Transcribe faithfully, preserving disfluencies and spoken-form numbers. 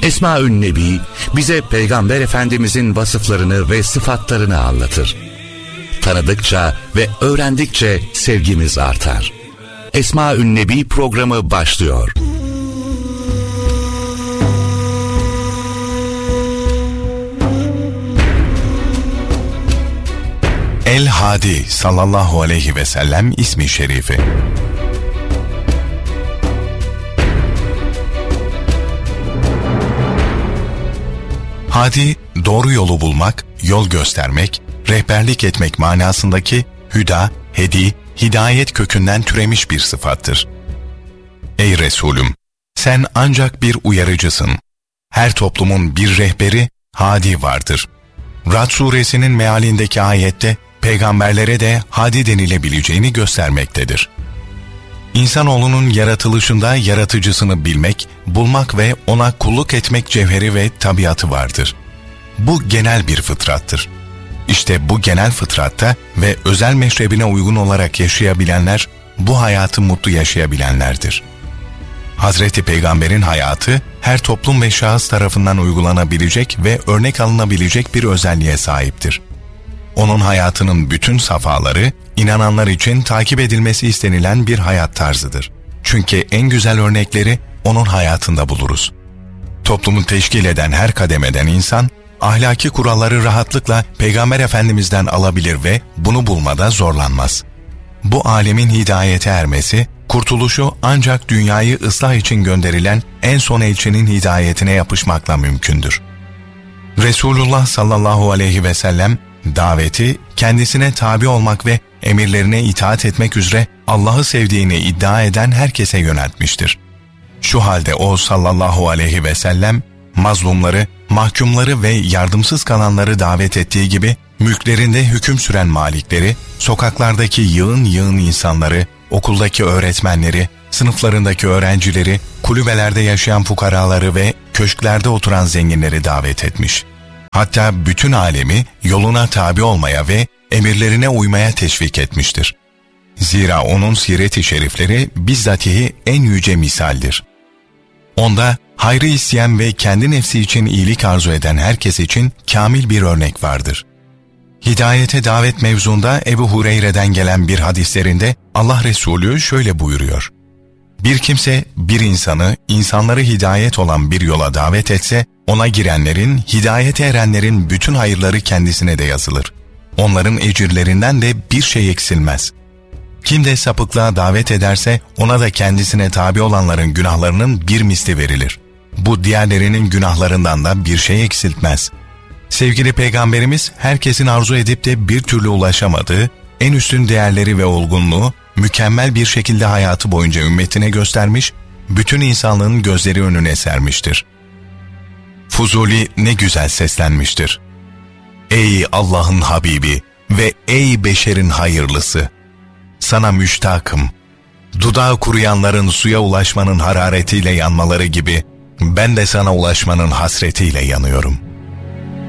Esma-ül Nebi bize Peygamber Efendimizin vasıflarını ve sıfatlarını anlatır. Tanıdıkça ve öğrendikçe sevgimiz artar. Esma-ül Nebi programı başlıyor. El-Hadi sallallahu aleyhi ve sellem ismi şerifi. Hadi, doğru yolu bulmak, yol göstermek, rehberlik etmek manasındaki hüda, hedi, hidayet kökünden türemiş bir sıfattır. Ey Resulüm! Sen ancak bir uyarıcısın. Her toplumun bir rehberi, hadi vardır. Ra'd suresinin mealindeki ayette, peygamberlere de hadi denilebileceğini göstermektedir. İnsanoğlunun yaratılışında yaratıcısını bilmek, bulmak ve ona kulluk etmek cevheri ve tabiatı vardır. Bu genel bir fıtrattır. İşte bu genel fıtratta ve özel meşrebine uygun olarak yaşayabilenler, bu hayatı mutlu yaşayabilenlerdir. Hazreti Peygamber'in hayatı, her toplum ve şahıs tarafından uygulanabilecek ve örnek alınabilecek bir özelliğe sahiptir. Onun hayatının bütün safhaları, inananlar için takip edilmesi istenilen bir hayat tarzıdır. Çünkü en güzel örnekleri onun hayatında buluruz. Toplumu teşkil eden her kademeden insan, ahlaki kuralları rahatlıkla Peygamber Efendimiz'den alabilir ve bunu bulmada zorlanmaz. Bu alemin hidayete ermesi, kurtuluşu ancak dünyayı ıslah için gönderilen en son elçinin hidayetine yapışmakla mümkündür. Resulullah sallallahu aleyhi ve sellem, daveti, kendisine tabi olmak ve emirlerine itaat etmek üzere Allah'ı sevdiğini iddia eden herkese yöneltmiştir. Şu halde o sallallahu aleyhi ve sellem, mazlumları, mahkumları ve yardımsız kalanları davet ettiği gibi, mülklerinde hüküm süren malikleri, sokaklardaki yığın yığın insanları, okuldaki öğretmenleri, sınıflarındaki öğrencileri, kulübelerde yaşayan fukaraları ve köşklerde oturan zenginleri davet etmiş. Hatta bütün alemi yoluna tabi olmaya ve emirlerine uymaya teşvik etmiştir. Zira onun siret-i şerifleri bizzatihi en yüce misaldir. Onda hayrı isteyen ve kendi nefsi için iyilik arzu eden herkes için kamil bir örnek vardır. Hidayete davet mevzunda Ebu Hureyre'den gelen bir hadislerinde Allah Resulü şöyle buyuruyor: Bir kimse bir insanı, insanları hidayet olan bir yola davet etse, ona girenlerin, hidayete erenlerin bütün hayırları kendisine de yazılır. Onların ecirlerinden de bir şey eksilmez. Kim de sapıklığa davet ederse, ona da kendisine tabi olanların günahlarının bir misli verilir. Bu diğerlerinin günahlarından da bir şey eksiltmez. Sevgili Peygamberimiz, herkesin arzu edip de bir türlü ulaşamadığı, en üstün değerleri ve olgunluğu, mükemmel bir şekilde hayatı boyunca ümmetine göstermiş, bütün insanlığın gözleri önüne sermiştir. Fuzuli ne güzel seslenmiştir: Ey Allah'ın Habibi ve ey beşerin hayırlısı! Sana müştakım. Dudağı kuruyanların suya ulaşmanın hararetiyle yanmaları gibi, ben de sana ulaşmanın hasretiyle yanıyorum.